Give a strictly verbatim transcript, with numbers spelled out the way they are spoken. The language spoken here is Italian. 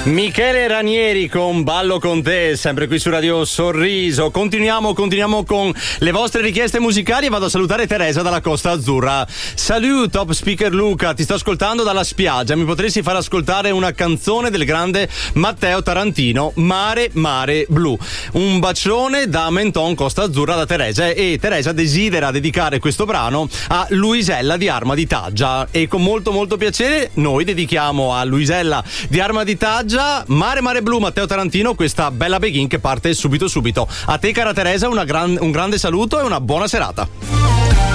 Michele Ranieri con Ballo con te, sempre qui su Radio Sorriso. Continuiamo, continuiamo con le vostre richieste musicali e vado a salutare Teresa dalla Costa Azzurra. Salut, top speaker Luca, ti sto ascoltando dalla spiaggia. Mi potresti far ascoltare una canzone del grande Matteo Tarantino, Mare, Mare Blu. Un bacione da Menton, Costa Azzurra, da Teresa. E Teresa desidera dedicare questo brano a Luisella di Arma di Taggia. E con molto molto piacere noi dedichiamo a Luisella di Arma di Taggia Mare Mare Blu, Matteo Tarantino, questa bella begin che parte subito subito. A te cara Teresa una gran, un grande saluto e una buona serata.